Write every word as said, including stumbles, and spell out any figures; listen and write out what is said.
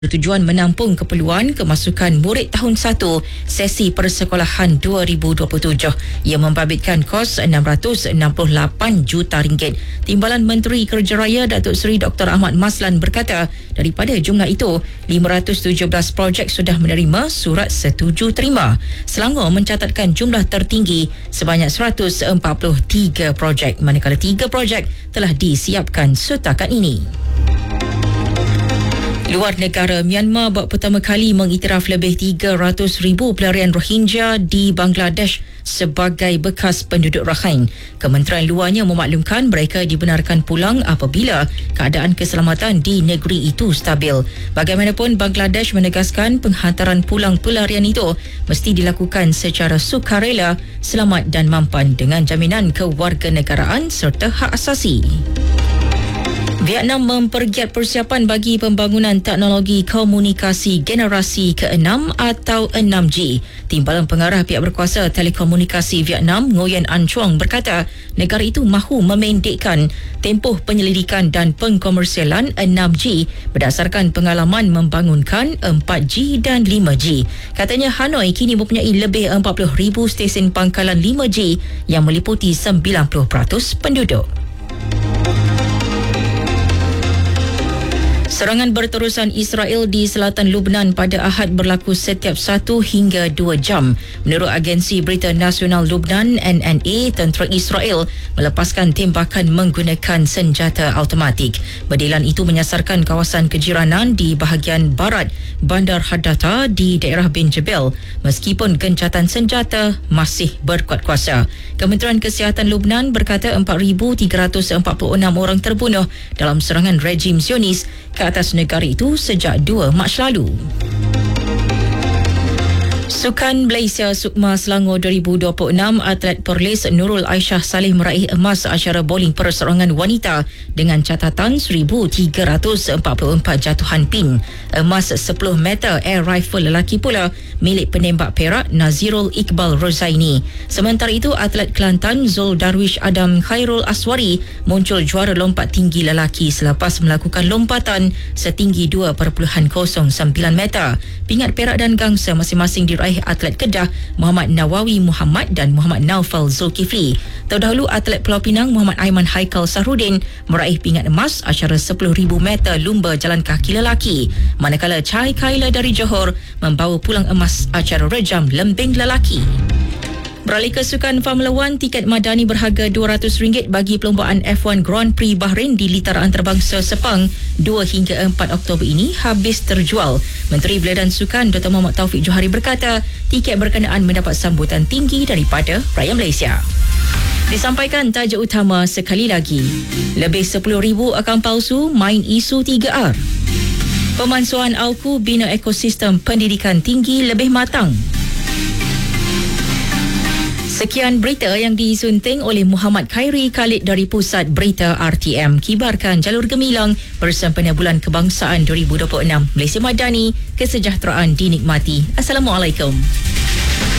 bertujuan menampung keperluan kemasukan murid tahun satu sesi persekolahan dua ribu dua puluh tujuh. Ia membabitkan kos enam ratus enam puluh lapan juta ringgit. Timbalan Menteri Kerja Raya Datuk Seri Doktor Ahmad Maslan berkata, daripada jumlah itu, lima ratus tujuh belas projek sudah menerima surat setuju terima. Selangor mencatatkan jumlah tertinggi sebanyak seratus empat puluh tiga projek, manakala tiga projek telah disiapkan setakat ini. Luar negara, Myanmar buat pertama kali mengiktiraf lebih tiga ratus ribu pelarian Rohingya di Bangladesh sebagai bekas penduduk Rakhine. Kementerian Luarnya memaklumkan mereka dibenarkan pulang apabila keadaan keselamatan di negeri itu stabil. Bagaimanapun, Bangladesh menegaskan penghantaran pulang pelarian itu mesti dilakukan secara sukarela, selamat dan mampan dengan jaminan kewarganegaraan serta hak asasi. Vietnam mempergiat persiapan bagi pembangunan teknologi komunikasi generasi keenam atau enam G. Timbalan Pengarah Pihak Berkuasa Telekomunikasi Vietnam, Nguyen An Chuang berkata, negara itu mahu memendekkan tempoh penyelidikan dan pengkomersialan enam G berdasarkan pengalaman membangunkan empat G dan lima G. Katanya Hanoi kini mempunyai lebih empat puluh ribu stesen pangkalan lima G yang meliputi sembilan puluh peratus penduduk. Serangan berterusan Israel di selatan Lubnan pada Ahad berlaku setiap satu hingga dua jam. Menurut agensi berita nasional Lubnan N N A, tentera Israel melepaskan tembakan menggunakan senjata automatik. Bedilan itu menyasarkan kawasan kejiranan di bahagian barat Bandar Hadata di daerah Bin Jebel, meskipun gencatan senjata masih berkuat kuasa. Kementerian Kesihatan Lubnan berkata empat ribu tiga ratus empat puluh enam orang terbunuh dalam serangan rejim Zionis ke atas negara itu sejak dua Mac lalu. Sukan Malaysia Sukma Selangor dua ribu dua puluh enam, atlet Perlis Nurul Aisyah Saleh meraih emas acara bowling perseorangan wanita dengan catatan seribu tiga ratus empat puluh empat jatuhan pin. Emas sepuluh meter air rifle lelaki pula milik penembak Perak Nazirul Iqbal Rozaini. Sementara itu, atlet Kelantan Zul Darwish Adam Khairul Aswari muncul juara lompat tinggi lelaki selepas melakukan lompatan setinggi dua perpuluhan kosong sembilan meter. Pingat perak dan gangsa masing-masing diraih atlet Kedah Muhammad Nawawi Muhammad dan Muhammad Naufal Zulkifli. Terdahulu, atlet Pulau Pinang Muhammad Aiman Haikal Sahrudin meraih pingat emas acara sepuluh ribu meter lumba jalan kaki lelaki, manakala Chai Kaila dari Johor membawa pulang emas acara rejam lembing lelaki. Beralih ke sukan Formula One, tiket madani berharga dua ratus ringgit bagi perlombaan F one Grand Prix Bahrain di Litara Antarabangsa Sepang dua hingga empat Oktober ini habis terjual. Menteri Belia dan Sukan Doktor Muhammad Taufik Johari berkata, tiket berkenaan mendapat sambutan tinggi daripada rakyat Malaysia. Disampaikan tajuk utama sekali lagi. Lebih sepuluh ribu akaun palsu main isu tiga R. Pemansuhan AUKU bina ekosistem pendidikan tinggi lebih matang. Sekian berita yang disunting oleh Muhammad Khairi Khalid dari Pusat Berita R T M. Kibarkan jalur gemilang bersempena Bulan Kebangsaan dua ribu dua puluh enam. Malaysia Madani, kesejahteraan dinikmati. Assalamualaikum.